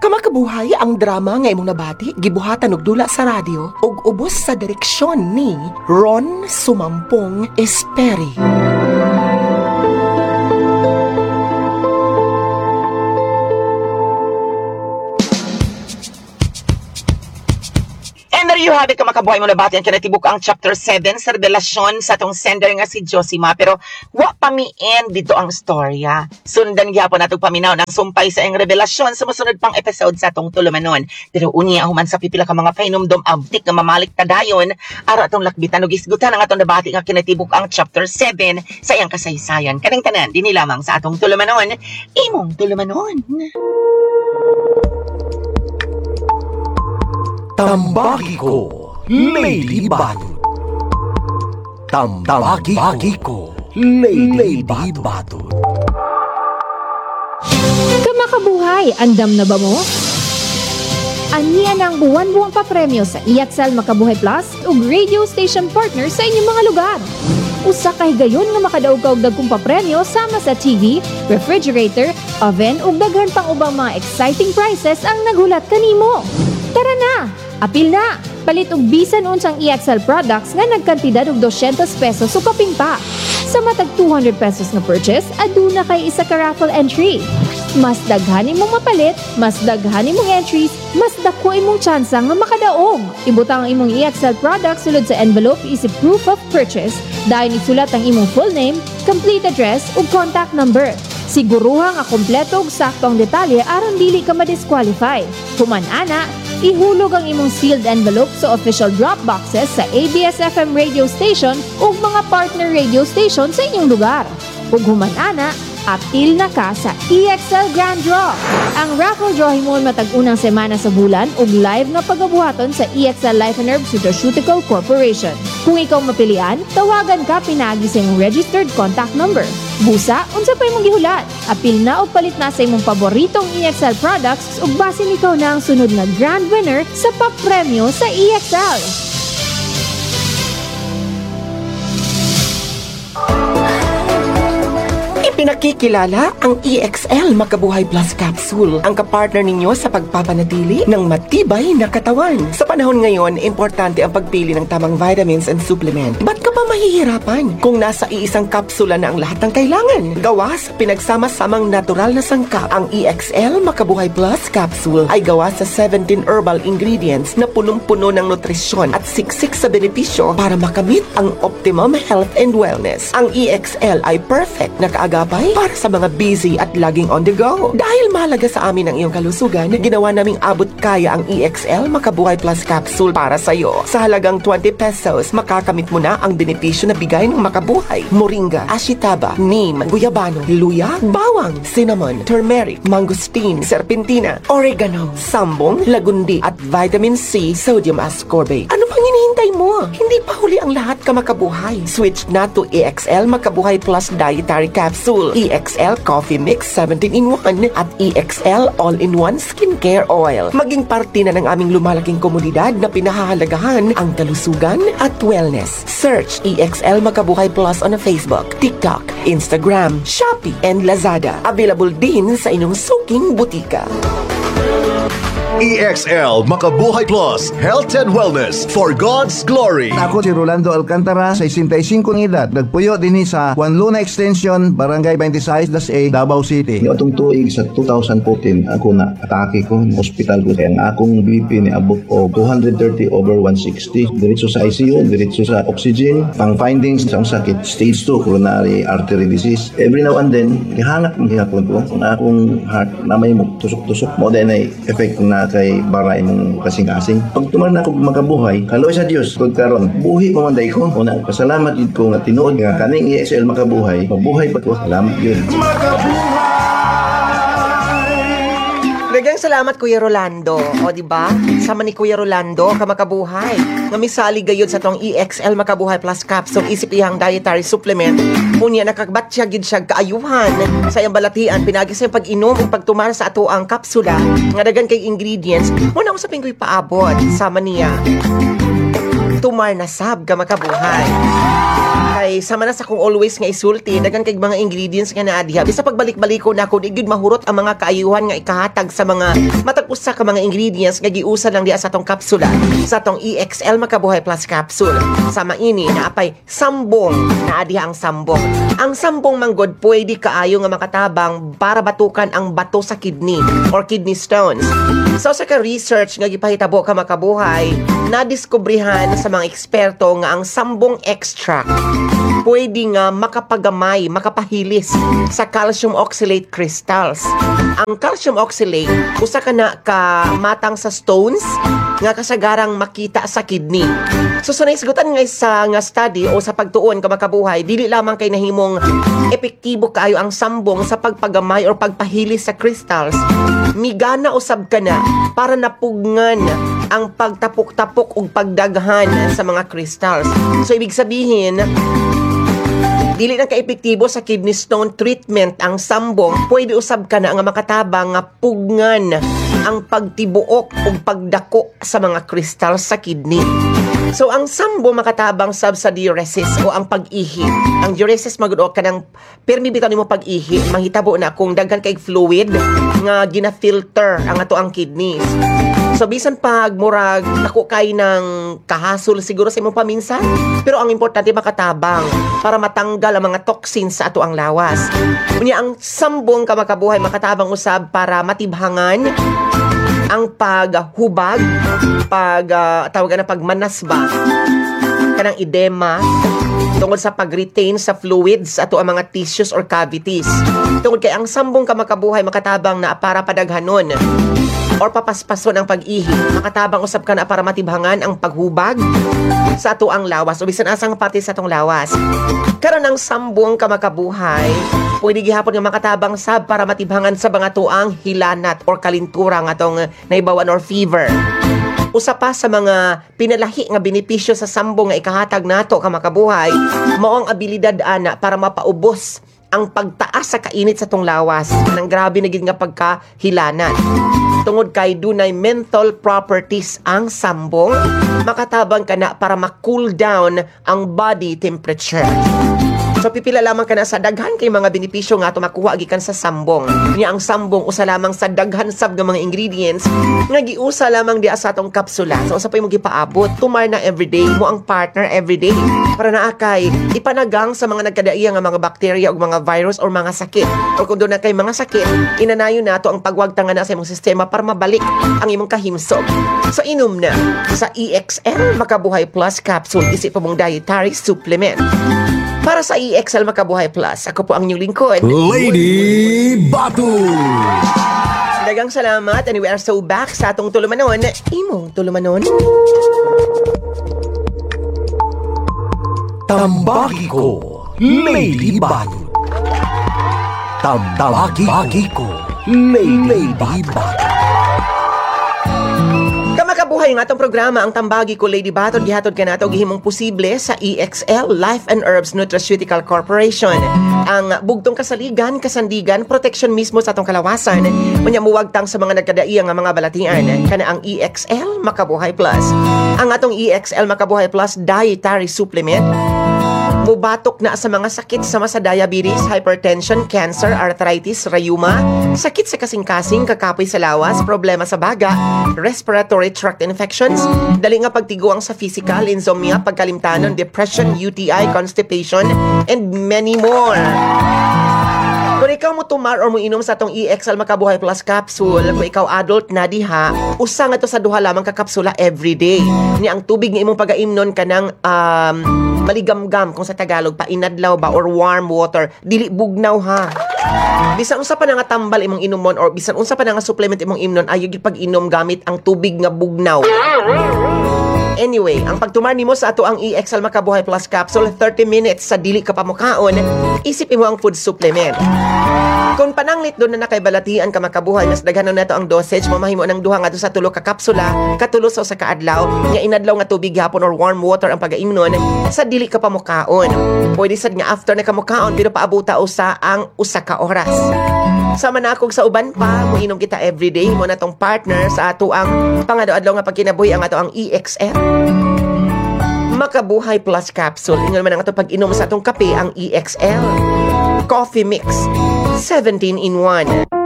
Kamakabuhay ang drama nga imong nabati, gibuhatan og dula sa radyo ug ubos sa direksyon ni Ron Sumampong Esperi. And there you have it, kamakabuhay mo nabati ang kinatibuk ang chapter 7 sa revelasyon sa tong sender nga si Josima. Pero wa pami-end dito ang storya. Sundan gyapon natong paminaw ng sumpay sa ang revelasyon sa mosunod pang episode sa tong tulumanon. Pero unya human sa pipila ka mga painomdom abdik nga mamalik kadayon ara atong lakbitan ug isgutan ang atong nabati nga kinatibuk ang chapter 7 sa iyang kasaysayan. Kanang tanan dinhi lamang sa atong tulumanon. Imong tulumanon. Tambagi ko, Lady Batot. Tambagi ko, Lady Batot. Kamakabuhay, andam na ba mo? Aniya ng buwan-buwang papremyo sa EXL Makabuhay Plus ug radio station partner sa inyong mga lugar. Usa ka higayon nga makadaog ka og dagkong papremyo sama sa TV, refrigerator, oven ug daghan pang ubang mga exciting prizes ang naghulat kanimo. Tara na! Apil na! Palit og bisan unsang EXL products nga nagkantidad og 200 pesos o kaping pa. Sa matag 200 pesos na purchase, aduna kay isa ka raffle entry. Mas daghan imong mapalit, mas daghan imong entries, mas dako imong tsansa nga makadaog. Ibutang ang imong EXL products sulod sa envelope isip proof of purchase, dahil isulat ang imong full name, complete address ug contact number. Siguruha nga kompleto ug sakto ang detalye aron dili ka ma-disqualify. Human ana, ihulog ang imong sealed envelope sa official drop boxes sa ABS-FM radio station ug mga partner radio station sa inyong lugar. Ug human ana, apil na ka sa EXL Grand Draw. Ang raffle draw himon matag unang semana sa bulan ug live nga pagabuhaton sa EXL Life and Herb Nutraceutical Corporation. Kung ikaw mapilian, tawagan ka pinaagi sa imong registered contact number. Busa, unsa pa imong gihulat? Apil na o palit na sa imong paboritong EXL products ug basin ikaw na ang sunod na grand winner sa papremyo sa EXL. Pinakikilala ang EXL Makabuhay Plus Capsule, ang kapartner ninyo sa pagpapanatili ng matibay na katawan. Sa panahon ngayon, importante ang pagpili ng tamang vitamins and supplement. Ba't ka pa mahihirapan kung nasa iisang kapsula na ang lahat ng kailangan? Gawa sa pinagsama-samang natural na sangkap, ang EXL Makabuhay Plus Capsule ay gawa sa 17 herbal ingredients na punong-puno ng nutrisyon at siksik sa benepisyo para makamit ang optimum health and wellness. Ang EXL ay perfect na kaagap para sa mga busy at laging on the go. Dahil mahalaga sa amin ang iyong kalusugan, ginawa naming abot kaya ang EXL Makabuhay Plus Capsule para sa iyo. Sa halagang 20 pesos, makakamit mo na ang benepisyo na bigay ng Makabuhay. Moringa, ashitaba, neem, guyabano, luya, bawang, cinnamon, turmeric, mangosteen, serpentina, oregano, sambong, lagundi, at vitamin C, sodium ascorbate. Ano pang hinihintay mo? Hindi pa huli ang lahat, kamakabuhay. Switch na to EXL Makabuhay Plus Dietary Capsule, EXL Coffee Mix 17-in-1 at EXL All-in-1 Skincare Oil. Maging parte na ng aming lumalaking komunidad na pinahahalagahan ang kalusugan at wellness. Search EXL Makabuhay Plus on Facebook, TikTok, Instagram, Shopee, and Lazada. Available din sa inyong suking butika. EXL Makabuhay Plus, Health and Wellness for God's Glory. Ako si Rolando Alcantara, 65 ng edad. Nagpuyo din sa Juan Luna Extension, Barangay 26-A, Davao City. Itong tuig sa 2014, ako na atake ko ng hospital ko. Ang akong BP ni abot o 230/160. Diretso sa ICU, diretso sa oxygen. Ang findings sa sakit, stage 2, coronary artery disease. Every now and then, kihangat ang hihapon ko. Kung akong heart na may tusok-tusok, mo din ay effect na kay baray mong kasing-kasing. Pag tuman na ako makabuhay, haloy sa Diyos, kung karon, buhi pamanday ko. Una, pasalamat yun ko nga tinuod nga kaning EXL Makabuhay, mabuhay pa ko. Salamat yun. Daghang salamat Kuya Rolando. O di ba? Sama ni Kuya Rolando ka makabuhay. Nga misali gayud sa tong EXL Makabuhay Plus Capsule isip ihang dietary supplement. Unya nakagbatya gid siya kaayuhan sa iyang balatian pinagi sa pag-inom ug pagtumar sa ato ang kapsula nga daghan kay ingredients. Muna usapin ko'y paabot sama niya. Tumar na sab ka makabuhay. Kay kay sama na sa kung always nga isulti dagan kay mga ingredients nga naa diha. Bisa pagbalik-balik ko na kun igid mahurot ang mga kaayuhan nga ikahatag sa mga matag usa ka mga ingredients nga giusa lang diha sa atong kapsula sa atong EXL Makabuhay Plus capsule. Sama ini na apay sambong naa diha ang sambong. Ang sambong manggod pwede kaayo nga makatabang para batukan ang bato sa kidney or kidney stones. So sa ka-research nga gipahitabo ka makabuhay, nadiskubrihan sa mga eksperto nga ang sambong extract pwede nga makapagamay, makapahilis sa calcium oxalate crystals. Ang calcium oxalate, usa ka na kamatang sa stones nga kasagarang makita sa kidney. So sa naisgutan nga sa nga study o sa pagtuon ka makabuhay, dili lamang kay nahimong epektibo kaayo ang sambong sa pagpagamay or pagpahilis sa crystals. Migana usab ka na para napugngan ang pagtapok-tapok ug pagdaghan sa mga crystals. So ibig sabihin, dili na ka-epektibo sa kidney stone treatment ang sambong, pwede usab ka na nga makatabang nga pugngan ang pagtibuok ug pagdako sa mga crystals sa kidney. So ang sambong makatabang sab sa diuresis o ang pag-ihi. Ang diuresis magud ka ng permi bitaw nimo pag-ihi, mahitabo na kung daghan kay fluid nga gina-filter ang ato ang kidneys. So bisan pag murag ako kay ng kahasol siguro sa imong paminsan, pero ang importante makatabang para matanggal ang mga toxins sa ato ang lawas. Unya ang sambong ka makabuhay makatabang usab para matibhangan ang paghubag, tawagan na pagmanas ba kanang edema tungod sa pag-retain sa fluids ato ang mga tissues or cavities. Tungod kay ang sambong ka makabuhay makatabang na para padaghanon or papaspason ang pag-ihi. Makatabang usab ka na para matibhangan ang paghubag sa ato ang lawas o bisan asang parte sa atong lawas. Karon ang sambong ka makabuhay, pwede gihapon nga makatabang sab para matibhangan sa mga tuang hilanat or kalintura nga atong naibawan or fever. Usa pa sa mga pinalahi nga benepisyo sa sambong nga ikahatag nato ka makabuhay, mao ang abilidad ana para mapaubos ang pagtaas sa kainit sa tong lawas nang grabe na gid nga pagkahilanat. Tungod kay dunay menthol properties ang sambong, makatabang ka na para ma-cool down ang body temperature. So pipila lamang ka na sa daghan kay mga benepisyo nga ato makuha gikan sa sambong. Nya ang sambong usa lamang sa daghan sab nga mga ingredients nga giusa lamang diha sa atong kapsula. So usa pa imong gipaabot, tumar na everyday mo ang partner everyday para naa kay ipanagang sa mga nagkadaiya nga mga bakterya ug mga virus or mga sakit. O kung doon na kay mga sakit, inanayon nato ang pagwagtang na sa imong sistema para mabalik ang imong kahimsog. So inom na sa EXL Makabuhay Plus capsule, isip pa mong dietary supplement. Para sa EXL Makabuhay Plus, ako po ang inyong lingkod, Lady Batu. Dagang salamat and we are so back sa atong tulumanon, imong tulumanon. Tambaki ko, Lady Batu. Tambaki ko, Lady Batu. Kamakabuhay ng atong programa ang Tambagi ko Lady Batod gihatod ka nato gihimong posible sa EXL Life and Herbs Nutraceutical Corporation. Ang bugtong kasaligan, kasandigan, protection mismo sa atong kalawasan. Unya muwagtang sa mga nagkadaiya nga mga balatian kana ang EXL Makabuhay Plus. Ang atong EXL Makabuhay Plus dietary supplement mubatok na sa mga sakit sama sa diabetes, hypertension, cancer, arthritis, rheuma, sakit sa kasing-kasing, kakapoy sa lawas, problema sa baga, respiratory tract infections, dali nga pagtiguang sa physical, insomnia, pagkalimtanon, depression, UTI, constipation, and many more. Kung ikaw mo tumar or mo inom sa atong EXL Makabuhay Plus capsule, kung ikaw adult na diha, usa nga to sa duha lamang ka kapsula everyday. Niya ang tubig nga imong pagaimnon kanang maligamgam kung sa Tagalog pa inadlaw ba or warm water, dili bugnaw ha. Bisan unsa pa na nga tambal imong inumon or bisan unsa pa na nga supplement imong imnon, ayo gid pag-inom gamit ang tubig nga bugnaw. Anyway, ang pagtumar nimo sa ato ang EXL Makabuhay Plus capsule, 30 minutes sa dili ka pamukaon, isip imo ang food supplement. Kung pananglit doon na nakaibalatian ka makabuhay, mas daghanon nato ang dosage, mamahimo ng duha nga sa tulo ka kapsula, katulo sa usa ka adlaw, nga inadlaw nga tubig hapon or warm water ang pagaimnon sa dili ka pamukaon. Pwede sad nga after na kamukaon pero paabuta usa ang usa ka oras. Sama na akong sa uban pa, muinom kita everyday mo na tong partner sa ato ang pangado-adlaw nga pagkinabuhi ang ato ang EXL Makabuhay Plus Capsule. Ingon man ang ato pag-inom sa atong kape ang EXL. Coffee Mix. 17 in 1.